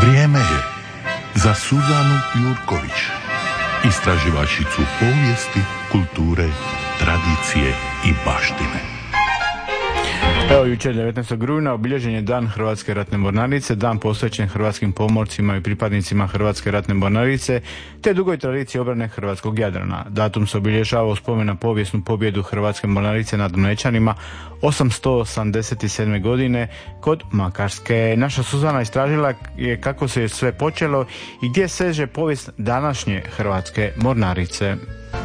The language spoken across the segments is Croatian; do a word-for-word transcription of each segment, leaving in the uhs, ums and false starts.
Vrijeme je za Suzanu Jurković, istraživačicu povijesti, kulture, tradicije i baštine. Evo, jučer devetnaestog rujna obilježen je Dan Hrvatske ratne mornarice, dan posvećen hrvatskim pomorcima i pripadnicima Hrvatske ratne mornarice, te dugoj tradiciji obrane hrvatskog Jadrana. Datum se obilježava u spomen na povijesnu pobjedu Hrvatske mornarice nad Dunajčanima osamsto osamdeset sedme. godine kod Makarske. Naša Suzana istražila je kako se je sve počelo i gdje seže povijest današnje Hrvatske mornarice.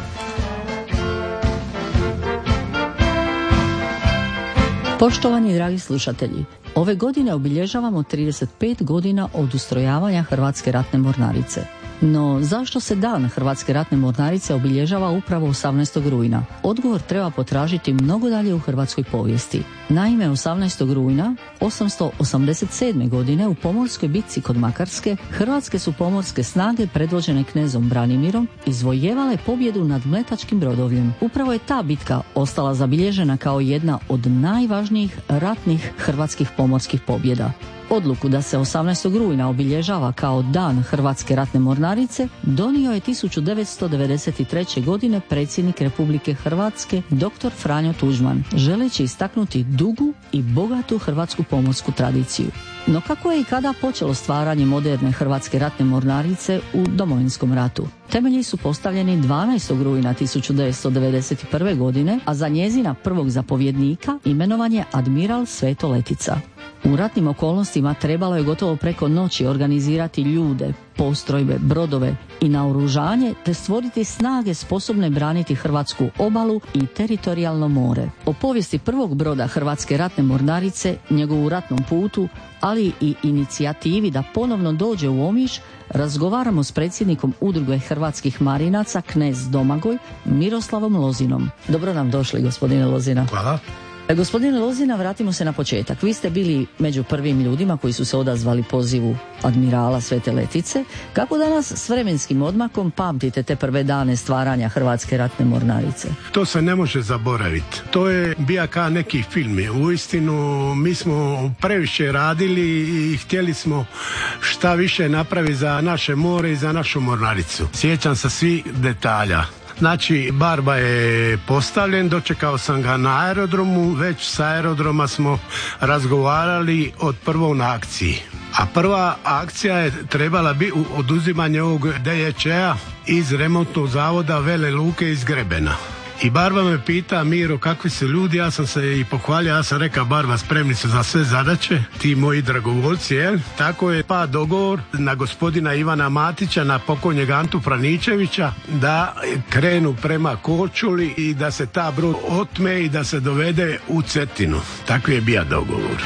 Poštovani dragi slušatelji, ove godine obilježavamo trideset pet godina od ustrojavanja Hrvatske ratne mornarice. No, zašto se Dan Hrvatske ratne mornarice obilježava upravo osamnaestog rujna? Odgovor treba potražiti mnogo dalje u hrvatskoj povijesti. Naime, osamnaestog rujna osamsto osamdeset sedme. godine u pomorskoj bitci kod Makarske hrvatske su pomorske snage predvođene knezom Branimirom izvojevale pobjedu nad mletačkim brodovljem. Upravo je ta bitka ostala zabilježena kao jedna od najvažnijih ratnih hrvatskih pomorskih pobjeda. Odluku da se osamnaestog rujna obilježava kao Dan Hrvatske ratne mornarice donio je tisuću devetsto devedeset treće. godine predsjednik Republike Hrvatske dr. Franjo Tuđman, želeći istaknuti dugu i bogatu hrvatsku pomorsku tradiciju. No kako je i kada počelo stvaranje moderne Hrvatske ratne mornarice u Domovinskom ratu? Temelji su postavljeni dvanaestog rujna tisuću devetsto devedeset prve. godine, a za njezina prvog zapovjednika imenovan je admiral Sveto Letica. U ratnim okolnostima trebalo je gotovo preko noći organizirati ljude, postrojbe, brodove i naoružanje te stvoriti snage sposobne braniti hrvatsku obalu i teritorijalno more. O povijesti prvog broda Hrvatske ratne mornarice, njegovu ratnom putu, ali i inicijativi da ponovno dođe u Omiš, razgovaramo s predsjednikom Udruge hrvatskih marinaca knez Domagoj Miroslavom Lozinom. Dobro nam došli, gospodine Lozina. Hvala. Gospodine Lozina, vratimo se na početak. Vi ste bili među prvim ljudima koji su se odazvali pozivu admirala Svete Letice. Kako danas s vremenskim odmakom pamtite te prve dane stvaranja Hrvatske ratne mornarice? To se ne može zaboraviti. To je bija kao neki film. Uistinu, mi smo previše radili i htjeli smo šta više napraviti za naše more i za našu mornaricu. Sjećam se svih detalja. Znači, barba je postavljen, dočekao sam ga na aerodromu, već sa aerodroma smo razgovarali od prvog na akciji. A prva akcija je trebala biti oduzimanje ovog D J Č-a iz remontnog zavoda Vele Luke iz Grebena. I Barba me pita, Miro, kakvi su ljudi, ja sam se i pohvalio, ja sam rekao, Barba, spremni su za sve zadaće, ti moji dragovoljci, jel? Tako je pa dogovor na gospodina Ivana Matića, na pokojnjeg Antu Franičevića, da krenu prema Korčuli i da se ta brod otme i da se dovede u Cetinu. Tako je bio dogovor.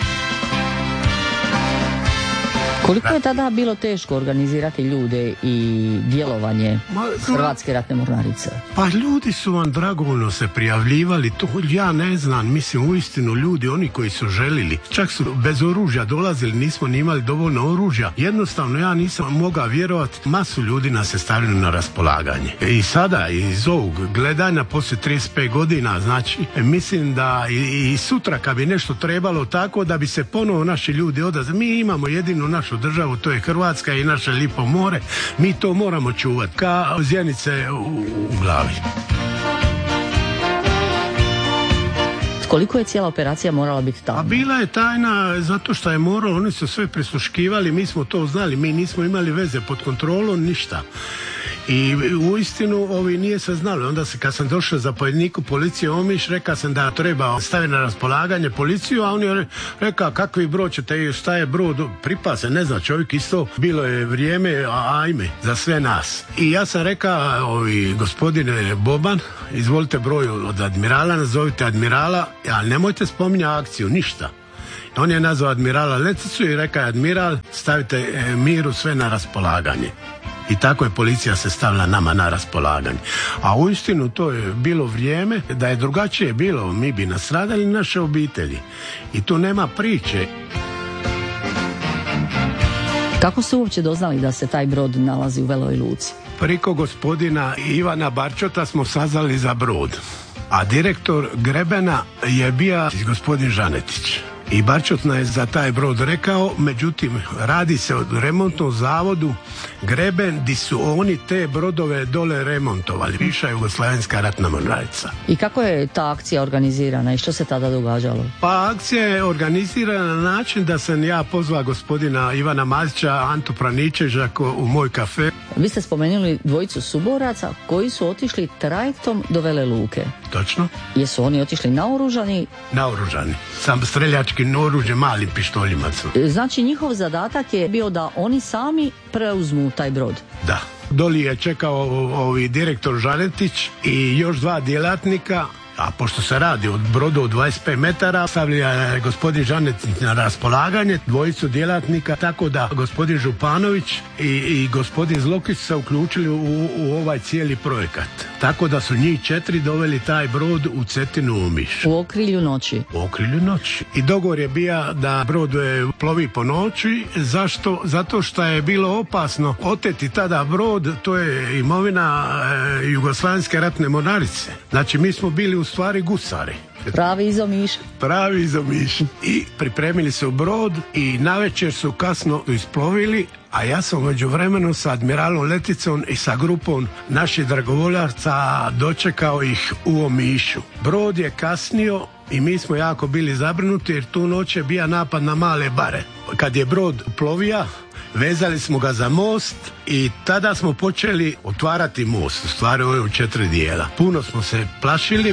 Koliko je tada bilo teško organizirati ljude i djelovanje Hrvatske ratne mornarice? Pa ljudi su vam dragovoljno se prijavljivali, to ja ne znam, mislim uistinu ljudi, oni koji su želili, čak su bez oružja dolazili, nismo ni imali dovoljno oružja. Jednostavno ja nisam mogao vjerovati, masu ljudi nas je stavili na raspolaganje. I sada iz ovog gledanja poslije trideset pet godina, znači mislim da i, i sutra kad bi nešto trebalo tako da bi se ponovo naši ljudi odazvali, mi imamo jedinu našu državu, to je Hrvatska i naše lipo more, mi to moramo čuvati kao zjenice u, u glavi. Koliko je cijela operacija morala biti tajna? A bila je tajna zato što je moralo, oni su sve prisluškivali, mi smo to znali, mi nismo imali veze pod kontrolom, ništa. I uistinu ovi nije se znalo. Onda se kad sam došao zapovjedniku policije Omiš, rekao sam da treba staviti na raspolaganje policiju, a on je rekao kakvi brod ćete, šta je brod, pripase, ne zna čovjek isto, bilo je vrijeme, ajme, za sve nas. I ja sam rekao, ovi, gospodine Boban, izvolite broj od admirala, nazovite admirala, ali nemojte spominjati akciju, ništa. On je nazvao admirala Leticu i rekao, admiral, stavite e, Miru sve na raspolaganje. I tako je policija se stavila nama na raspolaganje. A uistinu to je bilo vrijeme, da je drugačije bilo, mi bi nastradali naše obitelji. I tu nema priče. Kako ste uopće doznali da se taj brod nalazi u Veloj Luci? Priko gospodina Ivana Barčota smo saznali za brod. A direktor Grebena je bio gospodin Žanetić. i Barčotna je za taj brod rekao, međutim radi se o remontnom zavodu Greben di su oni te brodove dole remontovali, viša Jugoslavenska ratna mornarica. I kako je ta akcija organizirana i što se tada događalo? Pa akcija je organizirana na način da sam ja pozvao gospodina Ivana Mazića, Antu Praničeža u moj kafe. Vi ste spomenuli dvojicu suboraca koji su otišli trajektom do Vele Luke. Točno. Jesu oni otišli naoružani? Naoružani. Sam streljačkim oružjem, malim pištoljima su. Znači njihov zadatak je bio da oni sami preuzmu taj brod. Da. Doli je čekao ovi direktor Žaretić i još dva djelatnika, a pošto se radi od brodu od dvadeset pet metara, stavlja je gospodin Žaretić na raspolaganje dvojicu djelatnika, tako da gospodin Županović i, i gospodin Zlokić se uključili u, u ovaj cijeli projekat. Tako da su njih četiri doveli taj brod u Cetinu u Omiš. U okrilju noći. U okrilju noći. I dogovor je bio da brod plovi po noći. Zašto? Zato što je bilo opasno oteti tada brod, to je imovina e, Jugoslavenske ratne mornarice. Znači mi smo bili u stvari gusari. Pravi iz Omiša. Pravi iz Omiša. I pripremili su brod i navečer su kasno isplovili, a ja sam međuvremenu sa admiralom Leticom i sa grupom naših dragovoljaca dočekao ih u Omišu. Brod je kasnio i mi smo jako bili zabrinuti jer tu noć je bio napad na Male Bare. Kad je brod plovija, vezali smo ga za most i tada smo počeli otvarati most, u stvari ovo je u četiri dijela. Puno smo se plašili.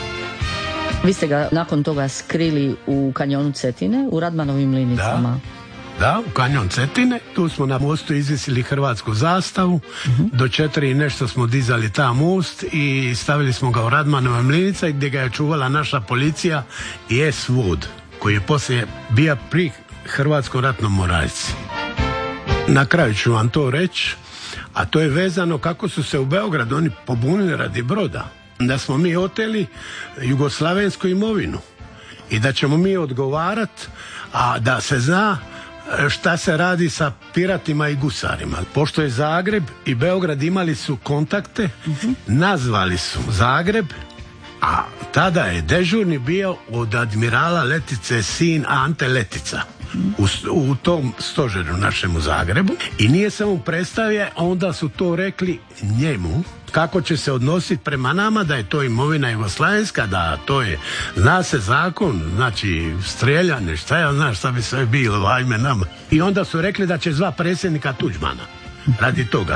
Vi ste ga nakon toga skrili u kanjonu Cetine, u Radmanovim mlinicama. Da, da, u kanjon Cetine. Tu smo na mostu izvisili hrvatsku zastavu. Uh-huh. Do četiri i nešto smo dizali ta most i stavili smo ga u Radmanove mlinice gdje ga je čuvala naša policija i S. Wood, koji je poslije bio pri Hrvatskom ratnom mornarici. Na kraju ću vam to reći, a to je vezano kako su se u Beogradu oni pobunili radi broda. Da smo mi oteli jugoslavensku imovinu i da ćemo mi odgovarati, a da se zna šta se radi sa piratima i gusarima. Pošto je Zagreb i Beograd imali su kontakte, uh-huh. nazvali su Zagreb, a tada je dežurni bio od admirala Letice sin Ante Letica. U, u tom stožeru našem u Zagrebu i nije se mu predstavio, onda su to rekli njemu kako će se odnositi prema nama, da je to imovina jugoslavenska, da to je, zna se zakon, znači streljane, šta ja znaš šta bi sve bilo, vajme nama. I onda su rekli da će zva predsjednika Tuđmana radi toga.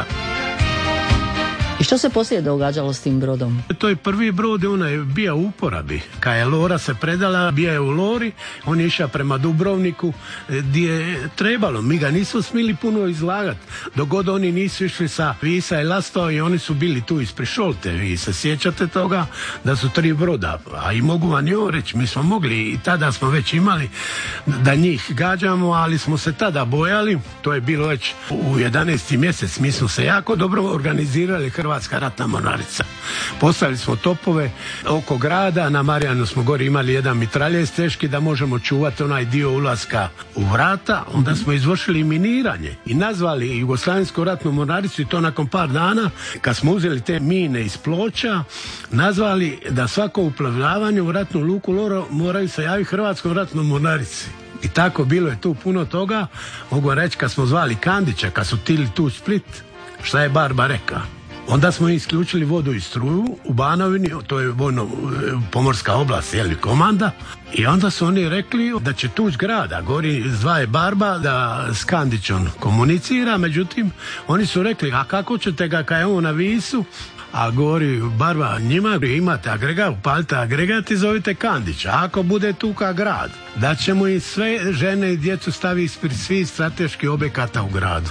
I što se poslije događalo s tim brodom? To je prvi brod, ona je bio u uporabi. Kad je Lora se predala, bio je u Lori, on je išao prema Dubrovniku gdje je trebalo. Mi ga nismo smili puno izlagati. Dok god oni nisu išli sa Visa i Lastova i oni su bili tu ispred Šolte. Vi se sjećate toga da su tri broda. A i mogu vam joj reći, mi smo mogli i tada smo već imali da njih gađamo, ali smo se tada bojali. To je bilo već u jedanaesti mjesec. Mi smo se jako dobro organizirali, Hrvatska ratna mornarica. Postavili smo topove oko grada, na Marijanu smo gore imali jedan mitraljez teški da možemo čuvati onaj dio ulaska u vrata, onda smo izvršili miniranje i nazvali Jugoslavensku ratnu mornaricu i to nakon par dana, kad smo uzeli te mine iz Ploča, nazvali da svako uplavljavanje u ratnu luku Loro moraju se javiti Hrvatskom ratnom mornarici. I tako bilo je tu puno toga. Mogu reći, kad smo zvali Kandića, kad su tili tu Split, šta je Barba rekao? Onda smo isključili vodu i struju u Banovini, to je vojno pomorska oblast, jeli, komanda. I onda su oni rekli da će tuć grada, gori zvaje Barba da s Kandićom komunicira, međutim oni su rekli, a kako ćete ga kad je on na Visu, a gori Barba njima, imate agregat, upalite agregat i zovite Kandića, ako bude tu ka grad, da ćemo i sve žene i djecu staviti ispred svih strateških objekata u gradu.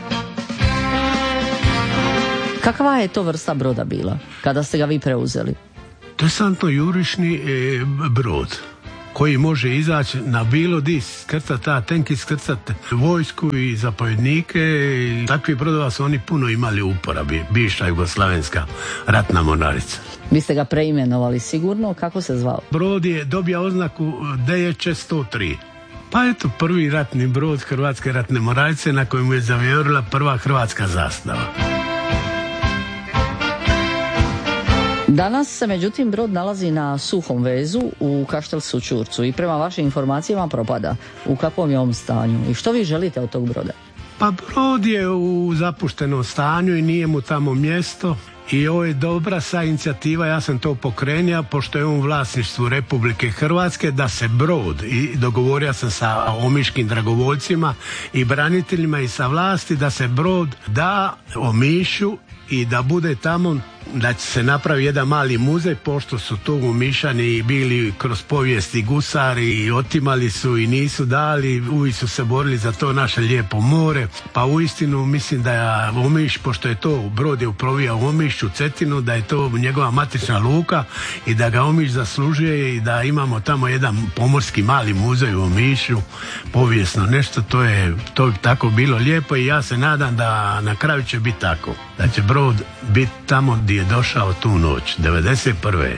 Kakva je to vrsta broda bila kada ste ga vi preuzeli? Desantno jurišni e, brod koji može izaći na bilo di, skrcati ta tenki, skrcati vojsku i zapovjednike. I takvi brodova su oni puno imali u uporabi, bivša Jugoslavenska ratna mornarica. Vi ste ga preimenovali sigurno, kako se zvao? Brod je dobio oznaku D J Č sto tri. Pa eto, prvi ratni brod Hrvatske ratne mornarice na kojemu je zavijorila prva hrvatska zastava. Danas se međutim brod nalazi na suhom vezu u Kaštel Sućurcu i prema vašim informacijama propada. U kakvom je ovom stanju i što vi želite od tog broda? Pa brod je u zapuštenom stanju i nije mu tamo mjesto. I ovo je dobra sa inicijativa, ja sam to pokrenio, pošto je on u vlasništvu Republike Hrvatske, da se brod, i dogovorio sam sa omiškim dragovoljcima i braniteljima i sa vlasti, da se brod da Omišu i da bude tamo, da će se napravi jedan mali muzej, pošto su tu Omišani bili kroz povijesti gusari i otimali su i nisu dali, uvijek su se borili za to naše lijepo more, pa uistinu mislim da je Omiš, pošto je to brod je uplovio u Omišu, Cetinu, da je to njegova matična luka i da ga Omiš zaslužuje i da imamo tamo jedan pomorski mali muzej u Omišu, povijesno nešto, to je to bi tako bilo lijepo i ja se nadam da na kraju će biti tako, da će brod biti tamo gdje je došao tu noć, devedeset prve.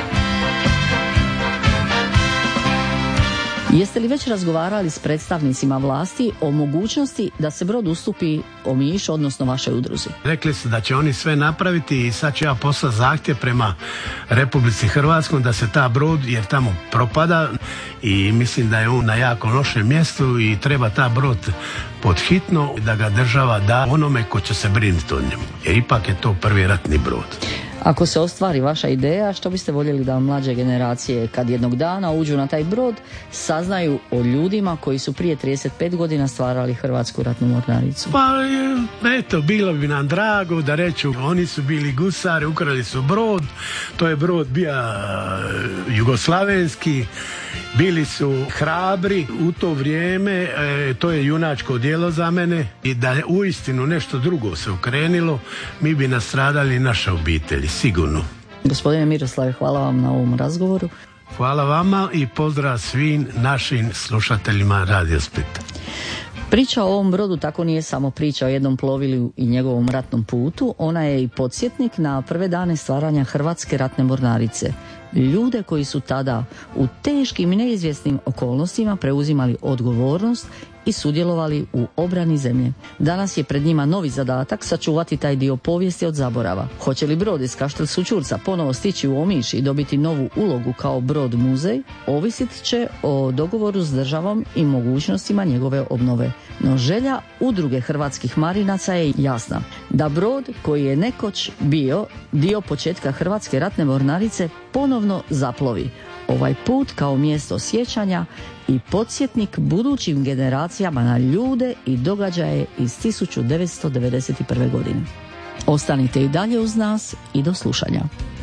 Jeste li već razgovarali s predstavnicima vlasti o mogućnosti da se brod ustupi Omišu, odnosno vašoj udruzi? Rekli su da će oni sve napraviti i sad ću ja poslati zahtjev prema Republici Hrvatskoj da se ta brod, jer tamo propada i mislim da je on na jako lošem mjestu i treba ta brod pod hitno da ga država da onome ko će se brinuti o njemu. Jer ipak je to prvi ratni brod. Ako se ostvari vaša ideja, što biste voljeli da mlađe generacije kad jednog dana uđu na taj brod saznaju o ljudima koji su prije trideset pet godina stvarali Hrvatsku ratnu mornaricu? Pa eto, bilo bi nam drago da reću, oni su bili gusari, ukrali su brod, to je brod bio jugoslavenski, bili su hrabri u to vrijeme, e, to je junačko djelo za mene i da je uistinu nešto drugo se ukrenilo, mi bi nastradali naše obitelji, sigurno. Gospodine Miroslave, hvala vam na ovom razgovoru. Hvala vama i pozdrav svim našim slušateljima Radio Splita. Priča o ovom brodu tako nije samo priča o jednom plovilu i njegovom ratnom putu, ona je i podsjetnik na prve dane stvaranja Hrvatske ratne mornarice. Ljude koji su tada u teškim i neizvjesnim okolnostima preuzimali odgovornost i sudjelovali u obrani zemlje. Danas je pred njima novi zadatak sačuvati taj dio povijesti od zaborava. Hoće li brod iz Kaštel Sućurca ponovo stići u Omiš i dobiti novu ulogu kao brod muzej, ovisit će o dogovoru s državom i mogućnostima njegove obnove. No želja udruge hrvatskih marinaca je jasna, da brod koji je nekoć bio dio početka Hrvatske ratne mornarice ponovno zaplovi. Ovaj put kao mjesto sjećanja i podsjetnik budućim generacijama na ljude i događaje iz tisuću devetsto devedeset prve godine. Ostanite i dalje uz nas i do slušanja.